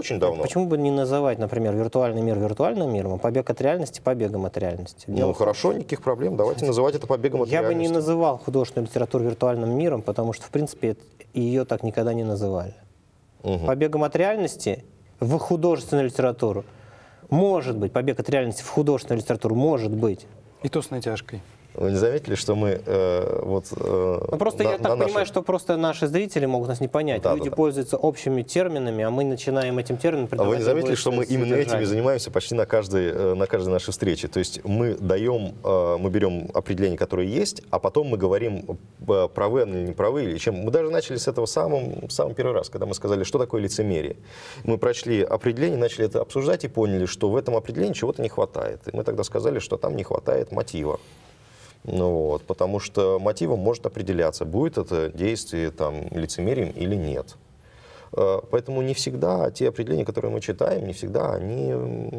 очень давно. Почему бы не называть, например, виртуальный мир виртуальным миром, а побег от реальности побегом от реальности? Ну хорошо, никаких проблем. Давайте называть это побегом от Я реальности. бы не называл художественную литературу виртуальным миром, потому что, в принципе, ее так никогда не называли. Побегом от реальности в художественную литературу может быть, побег от реальности в художественную литературу может быть. И то с натяжкой. Вы не заметили, что мы Ну, просто я так понимаю, что просто наши зрители могут нас не понять. Да, Люди да. пользуются общими терминами, а мы начинаем этим терминам А придавать вы не заметили, другое что мы именно этими содержание? занимаемся почти на каждой нашей встрече? То есть мы берем определения, которые есть, а потом мы говорим, правы они или не правы, или чем. Мы даже начали с этого самый первый раз, когда мы сказали, что такое лицемерие. Мы прочли определение, начали это обсуждать и поняли, что в этом определении чего-то не хватает. И мы тогда сказали, что там не хватает мотива. Ну, вот, потому что мотивом может определяться, будет это действие там, лицемерием или нет. Поэтому не всегда те определения, которые мы читаем, не всегда они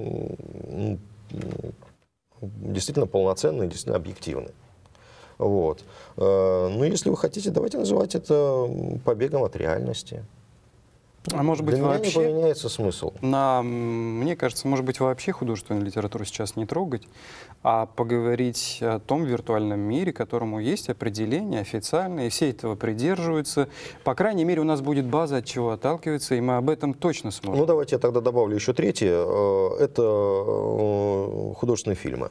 действительно полноценные, действительно объективны. Вот. Но если вы хотите, давайте называть это побегом от реальности. А может быть, Для меня не вообще, поменяется смысл. мне кажется, может быть, вообще художественную литературу сейчас не трогать, а поговорить о том виртуальном мире, которому есть определение официальное, и все этого придерживаются. По крайней мере, у нас будет база, от чего отталкиваться, и мы об этом точно сможем. Ну, давайте я тогда добавлю еще третье. Это художественные фильмы.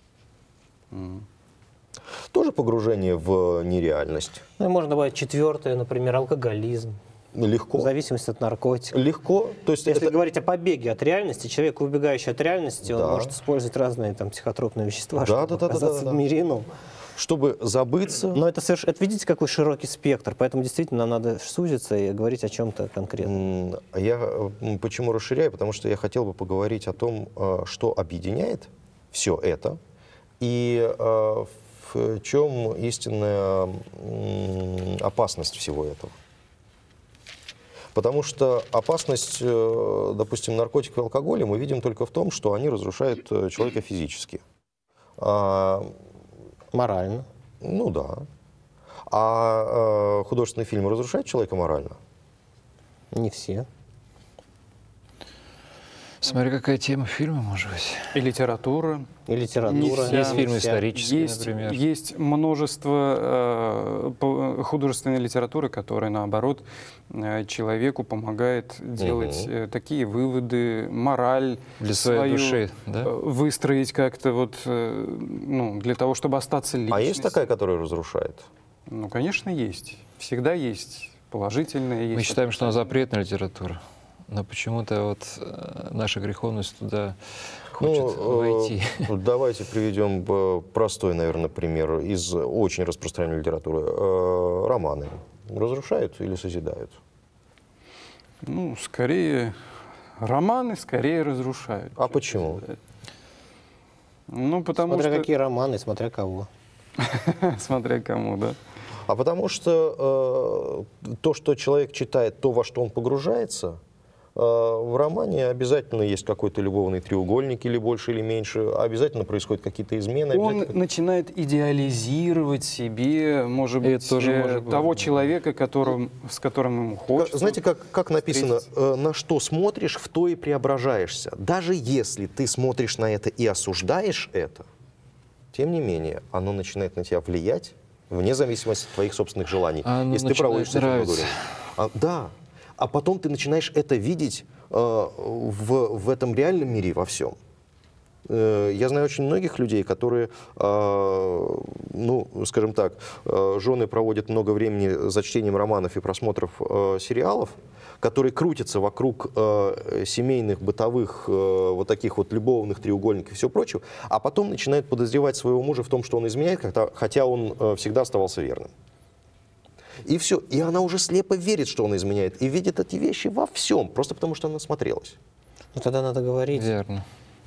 Тоже погружение в нереальность. Ну, и можно добавить четвертое, например, алкоголизм. Легко. Зависимость от наркотиков. Легко. То есть Если это... говорить о побеге от реальности, человек, убегающий от реальности, он Да. может использовать разные там, психотропные вещества, Да, чтобы да, оказаться в мире ином. Чтобы забыться. Но это видите, какой широкий спектр, поэтому действительно нам надо сузиться и говорить о чем-то конкретном. Я почему расширяю? Потому что я хотел бы поговорить о том, что объединяет все это и в чем истинная опасность всего этого. Потому что опасность, допустим, наркотиков и алкоголя мы видим только в том, что они разрушают человека физически. Морально. Ну да. А художественный фильм разрушает человека морально? Не все. Смотри, какая тема фильма, может быть. И литература. И литература. Не вся. Есть фильмы вся. исторические, например. Есть множество художественной литературы, которая, наоборот, человеку помогает делать такие выводы, мораль Для своей свою души, да? выстроить как-то вот, для того, чтобы остаться личностью. А есть такая, которая разрушает? Ну, конечно, есть. Всегда есть положительное. Есть Мы считаем, что она запретная литература. Но почему-то вот наша греховность туда хочет войти. Давайте приведем простой, наверное, пример из очень распространенной литературы. Романы разрушают или созидают? Ну, скорее, романы скорее разрушают. А почему? Ну, потому Смотря что... какие романы, смотря кого. Смотря кому, да. А потому что то, что человек читает, то, во что он погружается, в романе обязательно есть какой-то любовный треугольник, или больше, или меньше, обязательно происходят какие-то измены. Он начинает идеализировать себе, может быть, Это тоже может быть, того да. человека, с которым ему хочется. Знаете, как написано, на что смотришь, в то и преображаешься. Даже если ты смотришь на это и осуждаешь это, тем не менее, оно начинает на тебя влиять, вне зависимости от твоих собственных желаний. Оно если ты проводишь с этим много нравится. времени. Да. А потом ты начинаешь это видеть в этом реальном мире во всем. Я знаю очень многих людей, которые, ну, скажем так, жены проводят много времени за чтением романов и просмотров сериалов, которые крутятся вокруг семейных, бытовых, вот таких вот любовных треугольников и всего прочего, а потом начинают подозревать своего мужа в том, что он изменяет, хотя он всегда оставался верным. И все. И она уже слепо верит, что он изменяет, и видит эти вещи во всем, просто потому что она смотрелась. Ну тогда надо говорить Верно.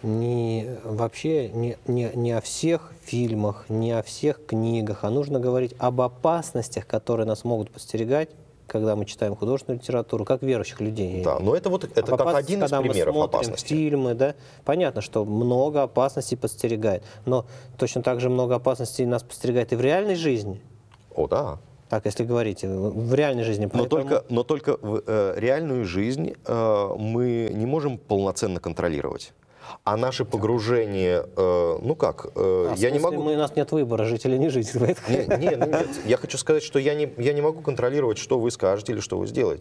вообще не о всех фильмах, не о всех книгах, а нужно говорить об опасностях, которые нас могут подстерегать, когда мы читаем художественную литературу, как верующих людей. Да, но это как один из примеров мы смотрим опасности. фильмы, да, понятно, что много опасностей подстерегает, но точно так же много опасностей нас подстерегает и в реальной жизни. О, да. Так, если говорить в реальной жизни. Но только реальную жизнь мы не можем полноценно контролировать. А наше погружение, я не могу... У нас нет выбора, жить или не жить. Нет, я хочу сказать, что я не могу контролировать, что вы скажете или что вы сделаете.